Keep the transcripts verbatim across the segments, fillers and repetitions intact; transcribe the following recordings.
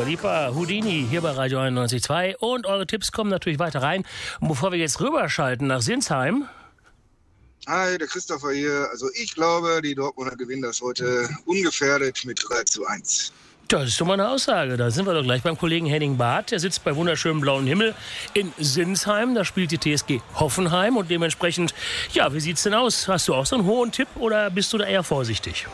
Dua Lipa, Houdini hier bei Radio einundneunzig Komma zwei und eure Tipps kommen natürlich weiter rein. Und bevor wir jetzt rüberschalten nach Sinsheim. Hi, der Christopher hier. Also ich glaube, die Dortmunder gewinnen das heute ungefährdet mit drei zu eins. Das ist doch mal eine Aussage. Da sind wir doch gleich beim Kollegen Henning Barth. Der sitzt bei wunderschönem blauen Himmel in Sinsheim. Da spielt die T S G Hoffenheim. Und dementsprechend, ja, wie sieht's denn aus? Hast du auch so einen hohen Tipp oder bist du da eher vorsichtig?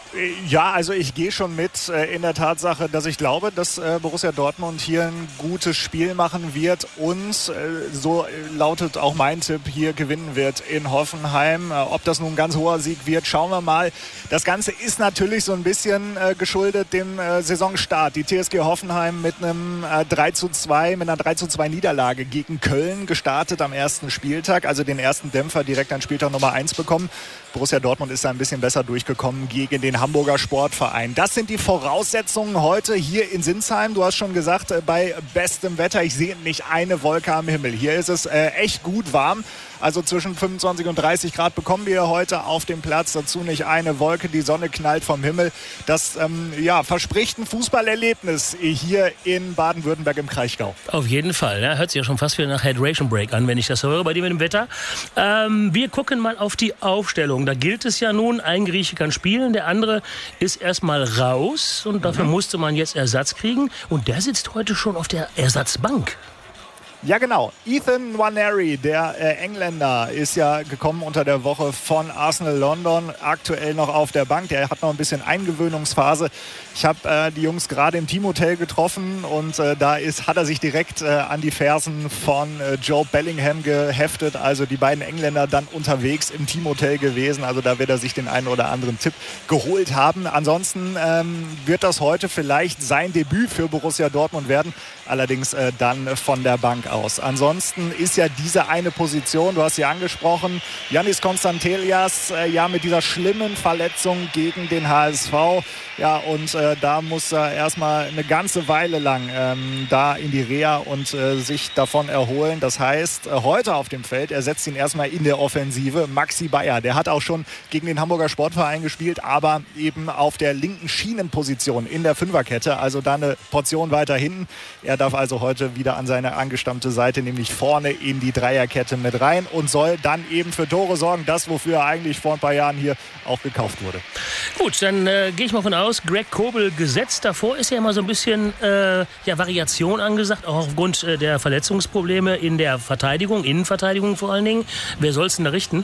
Ja, also ich gehe schon mit äh, in der Tatsache, dass ich glaube, dass äh, Borussia Dortmund hier ein gutes Spiel machen wird und äh, so lautet auch mein Tipp, hier gewinnen wird in Hoffenheim. Äh, ob das nun ein ganz hoher Sieg wird, schauen wir mal. Das Ganze ist natürlich so ein bisschen äh, geschuldet dem äh, Saisonstart. Die T S G Hoffenheim mit einem äh, drei zu zwei, mit einer drei zu zwei Niederlage gegen Köln gestartet am ersten Spieltag, also den ersten Dämpfer direkt an Spieltag Nummer eins bekommen. Borussia Dortmund ist da ein bisschen besser durchgekommen gegen den Hamburger Sportverein. Das sind die Voraussetzungen heute hier in Sinsheim. Du hast schon gesagt, bei bestem Wetter, ich sehe nicht eine Wolke am Himmel. Hier ist es äh, echt gut warm. Also zwischen fünfundzwanzig und dreißig Grad bekommen wir heute auf dem Platz. Dazu nicht eine Wolke, die Sonne knallt vom Himmel. Das ähm, ja, verspricht ein Fußballerlebnis hier in Baden-Württemberg im Kraichgau. Auf jeden Fall. Ja, hört sich ja schon fast wieder nach Hydration Break an, wenn ich das höre bei dir mit dem Wetter. Ähm, wir gucken mal auf die Aufstellung. Da gilt es ja nun, ein Grieche kann spielen, der andere ist erstmal raus. Und dafür mhm. musste man jetzt Ersatz kriegen. Und der sitzt heute schon auf der Ersatzbank. Ja, genau. Ethan Nwaneri, der äh, Engländer, ist ja gekommen unter der Woche von Arsenal London, aktuell noch auf der Bank. Der hat noch ein bisschen Eingewöhnungsphase. Ich habe äh, die Jungs gerade im Teamhotel getroffen und äh, da ist, hat er sich direkt äh, an die Fersen von äh, Joe Bellingham geheftet. Also die beiden Engländer dann unterwegs im Teamhotel gewesen. Also da wird er sich den einen oder anderen Tipp geholt haben. Ansonsten ähm, wird das heute vielleicht sein Debüt für Borussia Dortmund werden. Allerdings äh, dann von der Bank aus. Ansonsten ist ja diese eine Position, du hast sie angesprochen, Yannis Konstantelias, äh, ja mit dieser schlimmen Verletzung gegen den H S V. Ja, und äh, da muss er erstmal eine ganze Weile lang ähm, da in die Reha und äh, sich davon erholen. Das heißt, äh, heute auf dem Feld ersetzt ihn erstmal in der Offensive Maxi Bayer. Der hat auch schon gegen den Hamburger Sportverein gespielt, aber eben auf der linken Schienenposition in der Fünferkette, also da eine Portion weiter hinten. Er darf also heute wieder an seine angestammte Seite, nämlich vorne in die Dreierkette mit rein und soll dann eben für Tore sorgen, das wofür er eigentlich vor ein paar Jahren hier auch gekauft wurde. Gut, dann äh, gehe ich mal von aus, Greg Kobel gesetzt. Davor ist ja immer so ein bisschen äh, ja, Variation angesagt, auch aufgrund äh, der Verletzungsprobleme in der Verteidigung, Innenverteidigung vor allen Dingen. Wer soll es denn da richten?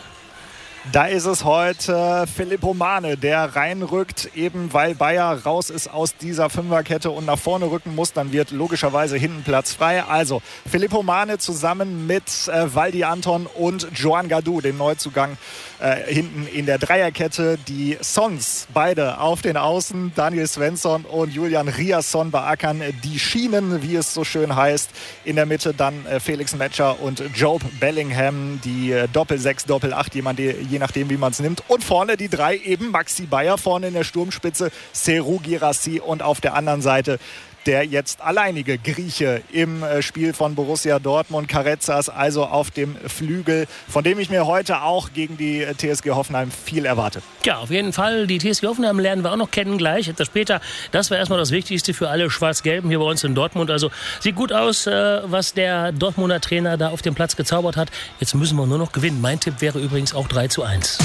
Da ist es heute Filippo Mane, der reinrückt, eben weil Bayer raus ist aus dieser Fünferkette und nach vorne rücken muss. Dann wird logischerweise hinten Platz frei. Also Filippo Mane zusammen mit äh, Waldi Anton und Joan Gadou, dem Neuzugang, äh, hinten in der Dreierkette. Die Sons, beide auf den Außen, Daniel Svensson und Julian Riasson beackern die Schienen, wie es so schön heißt. In der Mitte dann äh, Felix Metscher und Jobe Bellingham, die äh, Doppel-Sechs, Doppel-Acht, jemand, die je nachdem, wie man es nimmt. Und vorne die drei eben Maxi Bayer, vorne in der Sturmspitze Serhou Guirassy und auf der anderen Seite der jetzt alleinige Grieche im Spiel von Borussia Dortmund, Carezas, also auf dem Flügel, von dem ich mir heute auch gegen die T S G Hoffenheim viel erwarte. Ja, auf jeden Fall. Die T S G Hoffenheim lernen wir auch noch kennen gleich, etwas später. Das war erstmal das Wichtigste für alle Schwarz-Gelben hier bei uns in Dortmund. Also sieht gut aus, was der Dortmunder Trainer da auf dem Platz gezaubert hat. Jetzt müssen wir nur noch gewinnen. Mein Tipp wäre übrigens auch drei zu eins.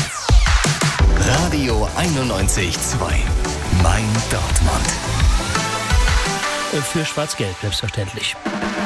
Radio einundneunzig Komma zwei. Mein Dortmund. Für Schwarz-Gelb, selbstverständlich.